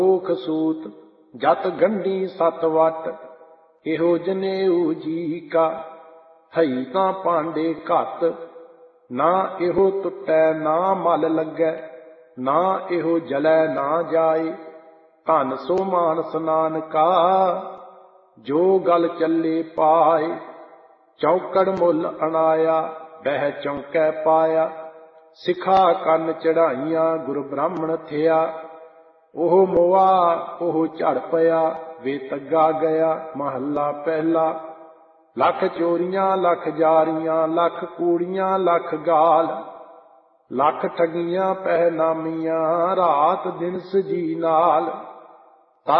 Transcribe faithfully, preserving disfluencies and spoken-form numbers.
ਓਖ ਸੂਤ ਜਤ ਗੰਢੀ ਸਤ ਵਟ, ਇਹੋ ਜਨੇਊ ਜੀ ਕਾ ਹਈ ਤਾਂ ਭਾਂਡੇ ਘੱਤ। ਨਾ ਇਹੋ ਟੁੱਟੈ ਨਾ ਮਲ ਲੱਗੈ, ਨਾ ਇਹੋ ਜਲੈ ਨਾ ਜਾਏ। ਧਨ ਸੋ ਮਾਨਸ ਨਾਨਕਾ, ਜੋ ਗਲ ਚੱਲੇ ਪਾਏ। ਚੌਕੜ ਮੁੱਲ ਅਣਾਇਆ, ਬਹਿ ਚੌਂਕੈ ਪਾਇਆ। ਸਿਖਾ ਕੰਨ ਚੜਾਈਆਂ, ਗੁਰ ਬ੍ਰਾਹਮਣ ਥਿਆ। ਉਹ ਮੋਆ ਉਹ ਝੜ ਪਿਆ, ਵੇ ਤੱਗਾ ਗਿਆ। ਮਹੱਲਾ ਪਹਿਲਾ। ਲੱਖ ਚੋਰੀਆਂ ਲੱਖ ਜਾਰੀਆਂ, ਲੱਖ ਕੂੜੀਆਂ ਲੱਖ ਗਾਲ। ਲੱਖ ਠਗੀਆਂ ਪਹਿਨਾਮੀਆਂ, ਰਾਤ ਦਿਨ ਸਜੀ ਨਾਲ।